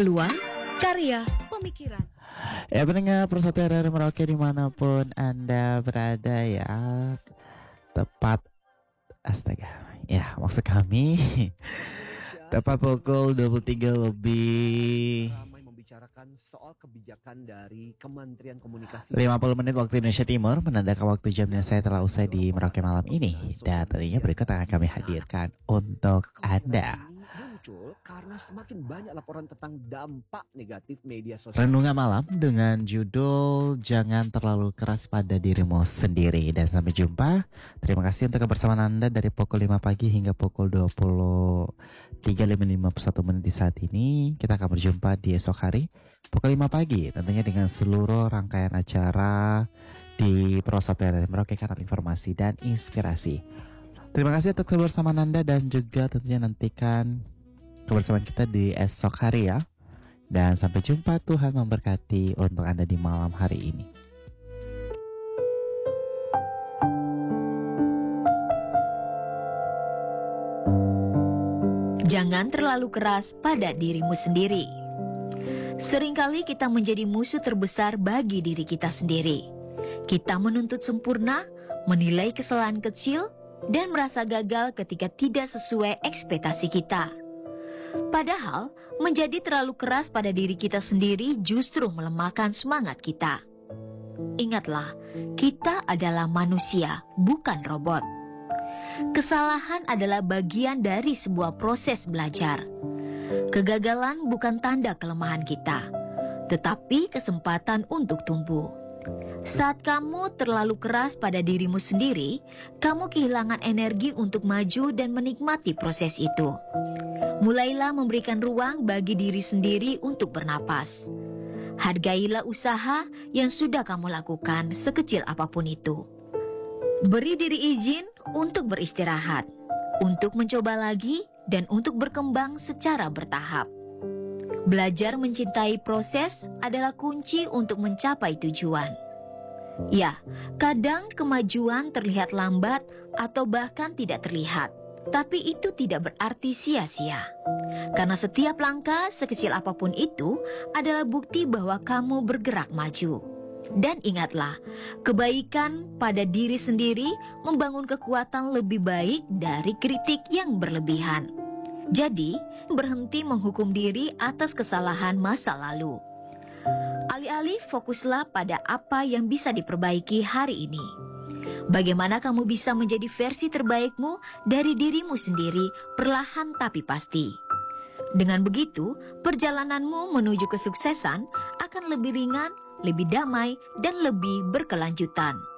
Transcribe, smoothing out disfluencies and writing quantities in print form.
peluang, karya, pemikiran. Ya pendengar Persatu RRI Merauke dimanapun Anda berada ya. Tepat, astaga, ya maksud kami tepat pukul 23 lebih ramai membicarakan soal kebijakan dari Kementerian Komunikasi 50 menit waktu Indonesia Timur, menandakan waktu jamnya saya telah usai di Merauke malam ini. Dan tentunya berikut akan kami hadirkan untuk Anda. Muncul karena semakin banyak laporan tentang dampak negatif media sosial. Renungan malam dengan judul Jangan Terlalu Keras Pada Dirimu Sendiri. Dan sampai jumpa. Terima kasih untuk kebersamaan Anda dari pukul 5 pagi hingga pukul 23.51 menit di saat ini. Kita akan berjumpa di esok hari pukul 5 pagi. Tentunya dengan seluruh rangkaian acara di Persatu RRI Merauke, kanal informasi dan inspirasi. Terima kasih atas kebersamaan Anda dan juga tentunya nantikan kebersamaan kita di esok hari ya. Dan sampai jumpa, Tuhan memberkati untuk Anda di malam hari ini. Jangan terlalu keras pada dirimu sendiri. Seringkali kita menjadi musuh terbesar bagi diri kita sendiri. Kita menuntut sempurna, menilai kesalahan kecil, dan merasa gagal ketika tidak sesuai ekspektasi kita. Padahal, menjadi terlalu keras pada diri kita sendiri justru melemahkan semangat kita. Ingatlah, kita adalah manusia, bukan robot. Kesalahan adalah bagian dari sebuah proses belajar. Kegagalan bukan tanda kelemahan kita, tetapi kesempatan untuk tumbuh. Saat kamu terlalu keras pada dirimu sendiri, kamu kehilangan energi untuk maju dan menikmati proses itu. Mulailah memberikan ruang bagi diri sendiri untuk bernapas. Hargailah usaha yang sudah kamu lakukan sekecil apapun itu. Beri diri izin untuk beristirahat, untuk mencoba lagi, dan untuk berkembang secara bertahap. Belajar mencintai proses adalah kunci untuk mencapai tujuan. Ya, kadang kemajuan terlihat lambat atau bahkan tidak terlihat, tapi itu tidak berarti sia-sia. Karena setiap langkah sekecil apapun itu adalah bukti bahwa kamu bergerak maju. Dan ingatlah, kebaikan pada diri sendiri membangun kekuatan lebih baik dari kritik yang berlebihan. Jadi, berhenti menghukum diri atas kesalahan masa lalu. Alih-alih fokuslah pada apa yang bisa diperbaiki hari ini. Bagaimana kamu bisa menjadi versi terbaikmu dari dirimu sendiri perlahan tapi pasti. Dengan begitu, perjalananmu menuju kesuksesan akan lebih ringan, lebih damai, dan lebih berkelanjutan.